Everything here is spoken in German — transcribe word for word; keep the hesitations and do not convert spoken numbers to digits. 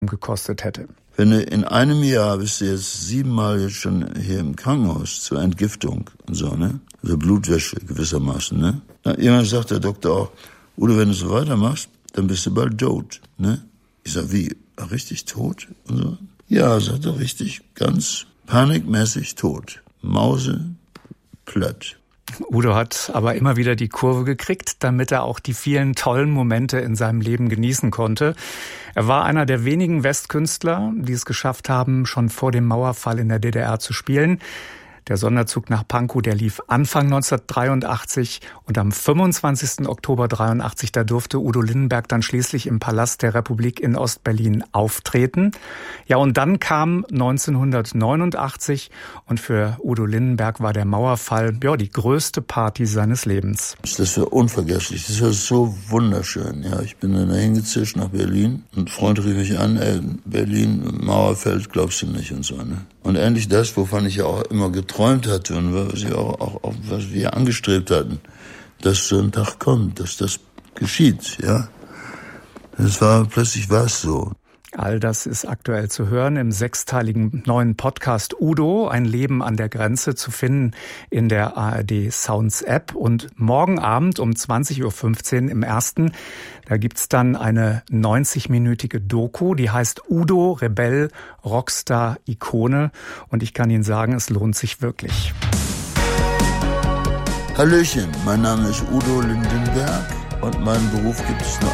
gekostet hätte. Wenn du in einem Jahr bist du jetzt siebenmal jetzt schon hier im Krankenhaus zur Entgiftung und so, ne? Also Blutwäsche gewissermaßen, ne? Na, jemand sagt der Doktor auch, Udo, wenn du so weitermachst, dann bist du bald tot, ne? Ich sag, wie? Richtig tot? Und so? Ja, sagt er, richtig, ganz panikmäßig tot. Mause, platt. Udo hat aber immer wieder die Kurve gekriegt, damit er auch die vielen tollen Momente in seinem Leben genießen konnte. Er war einer der wenigen Westkünstler, die es geschafft haben, schon vor dem Mauerfall in der D D R zu spielen. Der Sonderzug nach Pankow, der lief Anfang neunzehnhundertdreiundachtzig und am fünfundzwanzigsten Oktober dreiundachtzig, da durfte Udo Lindenberg dann schließlich im Palast der Republik in Ostberlin auftreten. Ja, und dann kam neunzehnhundertneunundachtzig und für Udo Lindenberg war der Mauerfall, ja, die größte Party seines Lebens. Das war unvergesslich, das war so wunderschön. Ja, ich bin dann dahin gezischt nach Berlin und ein Freund rief mich an, ey, Berlin, Mauerfeld, glaubst du nicht und so, ne? Und endlich das, wovon ich ja auch immer geträumt hatte und was, ich auch, auch, auch, was wir angestrebt hatten, dass so ein Tag kommt, dass das geschieht, ja. Das war, plötzlich war es so. All das ist aktuell zu hören im sechsteiligen neuen Podcast Udo, ein Leben an der Grenze, zu finden in der A R D Sounds App. Und morgen Abend um zwanzig Uhr fünfzehn im ersten, da gibt's dann eine neunzig-minütige Doku, die heißt Udo, Rebell, Rockstar, Ikone. Und ich kann Ihnen sagen, es lohnt sich wirklich. Hallöchen, mein Name ist Udo Lindenberg und meinen Beruf gibt es nur